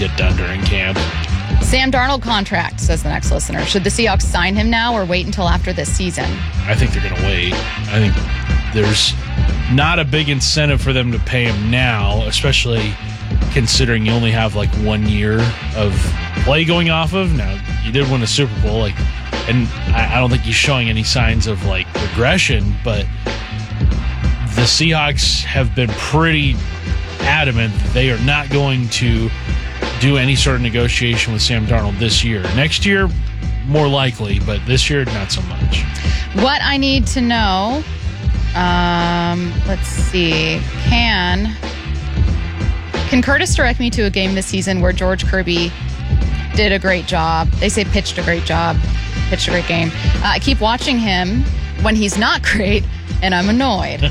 get done during camp. Sam Darnold contract, says the next listener. Should the Seahawks sign him now or wait until after this season? I think they're going to wait. I think there's not a big incentive for them to pay him now, especially considering you only have like 1 year of play going off of. Now, you did win a Super Bowl, and I don't think he's showing any signs of like regression, but the Seahawks have been pretty adamant that they are not going to do any sort of negotiation with Sam Darnold this year. Next year, more likely, but this year, not so much. What I need to know, let's see, can Curtis direct me to a game this season where George Kirby did a great job? They say pitched a great job, pitched a great game. I keep watching him when he's not great, and I'm annoyed.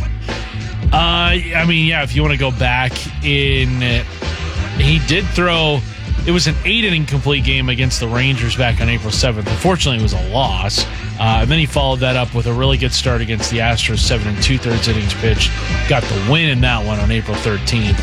If you want to go back in, he did throw, it was an 8-inning complete game against the Rangers back on April 7th. Unfortunately, it was a loss. And then he followed that up with a really good start against the Astros, 7 2/3 innings pitched. Got the win in that one on April 13th.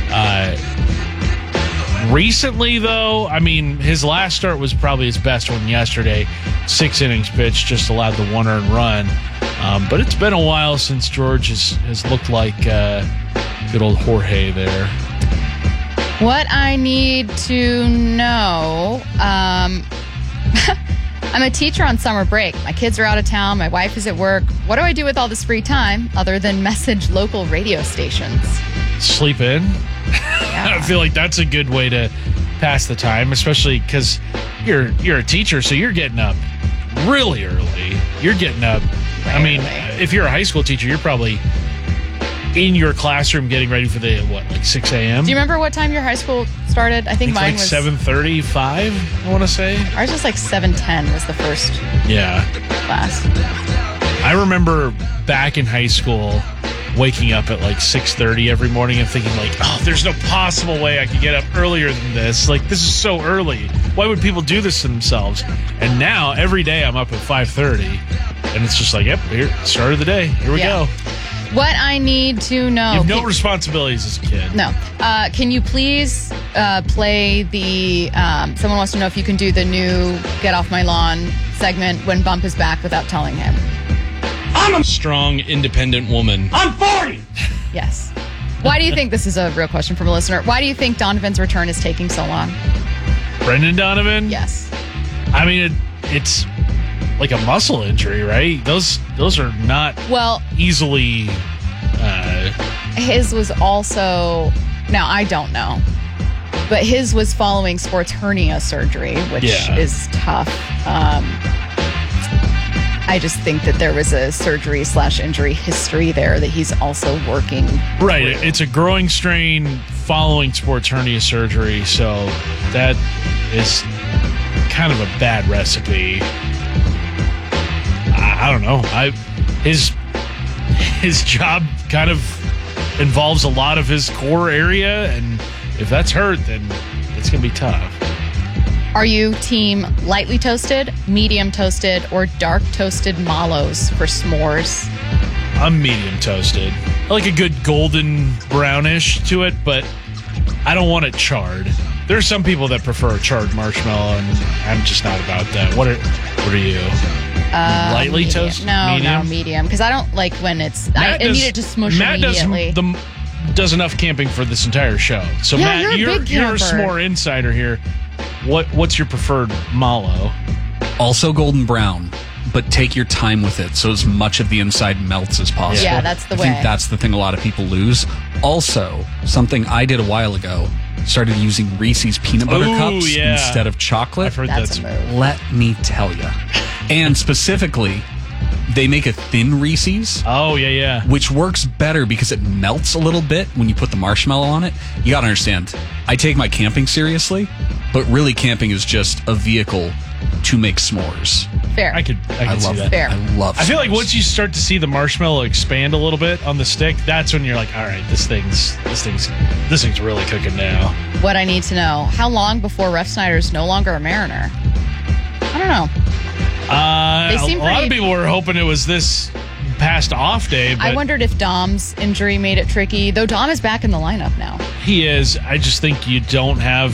Recently, though, his last start was probably his best one yesterday. 6 innings pitched, just allowed the 1 earned run. But it's been a while since George has looked like good old Jorge there. What I need to know, I'm a teacher on summer break. My kids are out of town. My wife is at work. What do I do with all this free time other than message local radio stations? Sleep in. Yeah. I feel like that's a good way to pass the time, especially because you're a teacher, so you're getting up really early. You're getting up. Early. If you're a high school teacher, you're probably in your classroom getting ready for the, 6 a.m.? Do you remember what time your high school started? I think mine was 7:35, I want to say. Ours was 7:10 was the first class. I remember back in high school waking up at 6:30 every morning and thinking there's no possible way I could get up earlier than this. This is so early. Why would people do this to themselves? And now every day I'm up at 5:30 and it's just yep, here, start of the day. Here we go. What I need to know. You have no responsibilities as a kid. No. Can you please play the, someone wants to know if you can do the new Get Off My Lawn segment when Bump is back without telling him. I'm a strong, independent woman. I'm 40! Yes. Why do you think, this is a real question from a listener, why do you think Donovan's return is taking so long? Brendan Donovan? Yes. It's like a muscle injury, right? Those are not easily. His was also, now I don't know, but his was following sports hernia surgery, which is tough. I just think that there was a surgery/injury history there that he's also working. Right. through. It's a growing strain following sports hernia surgery, so that is kind of a bad recipe. I don't know. His job kind of involves a lot of his core area, and if that's hurt, then it's going to be tough. Are you team lightly toasted, medium toasted, or dark toasted mallows for s'mores? I'm medium toasted. I like a good golden brownish to it, but I don't want it charred. There are some people that prefer a charred marshmallow, and I'm just not about that. What are you? Lightly toasted? No, medium. Because I don't like when it's... I need it to smush immediately. Matt does enough camping for this entire show. So, yeah, Matt, you're a s'more insider here. What's your preferred mallow? Also golden brown, but take your time with it so as much of the inside melts as possible. Yeah, that's the way. I think that's the thing a lot of people lose. Also, something I did a while ago, started using Reese's peanut butter cups instead of chocolate. I've heard that's a move. Let me tell you. And specifically, they make a thin Reese's. Oh, yeah. Which works better because it melts a little bit when you put the marshmallow on it. You got to understand, I take my camping seriously, but really camping is just a vehicle to make s'mores. Fair. I could see that. Fair. I love s'mores. I feel like once you start to see the marshmallow expand a little bit on the stick, that's when you're like, all right, this thing's really cooking now. What I need to know, how long before Ref Snyder's no longer a Mariner? I don't know. A lot of people were hoping it was this past off day. But I wondered if Dom's injury made it tricky, though Dom is back in the lineup now. He is. I just think you don't have